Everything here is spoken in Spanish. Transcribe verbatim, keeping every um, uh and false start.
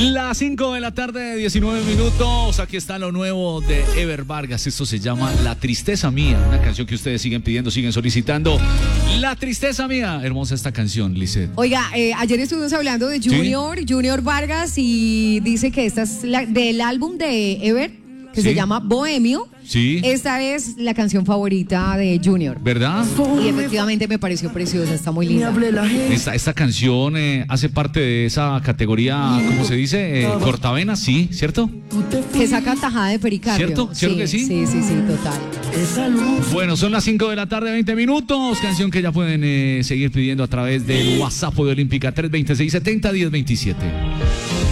Las cinco de la tarde, diecinueve minutos. Aquí está lo nuevo de Ever Vargas. Esto se llama La Tristeza Mía. Una canción que ustedes siguen pidiendo, siguen solicitando. La Tristeza Mía. Hermosa esta canción, Lisette. Oiga, eh, ayer estuvimos hablando de Junior, ¿Sí? Junior Vargas, y dice que esta es la, del álbum de Ever, que ¿Sí? se llama Bohemio. Sí. Esta es la canción favorita de Junior. ¿Verdad? Y efectivamente me pareció preciosa, está muy linda. Esta, esta canción eh, hace parte de esa categoría, ¿cómo se dice? Eh, cortavenas, sí, ¿cierto? Que saca tajada de pericardio. ¿Cierto? ¿Cierto sí, que sí? Sí, sí, sí, total. Bueno, son las cinco de la tarde, veinte minutos. Canción que ya pueden eh, seguir pidiendo a través del WhatsApp de Olímpica tres dos seis, siete cero, uno cero dos siete.